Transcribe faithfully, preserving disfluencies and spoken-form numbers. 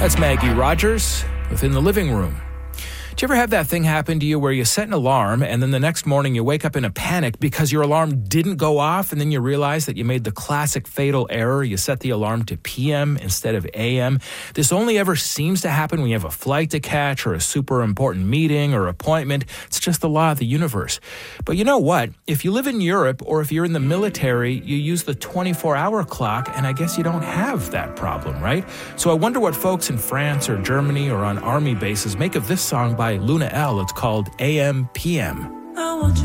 That's Maggie Rogers within the living room. Do you ever have that thing happen to you where you set an alarm and then the next morning you wake up in a panic because your alarm didn't go off, and then you realize that you made the classic fatal error? You set the alarm to P M instead of A M. This only ever seems to happen when you have a flight to catch or a super important meeting or appointment. It's just the law of the universe. But you know what? If you live in Europe or if you're in the military, you use the twenty-four hour clock, and I guess you don't have that problem, right? So I wonder what folks in France or Germany or on army bases make of this song by Luna L. It's called A M P M.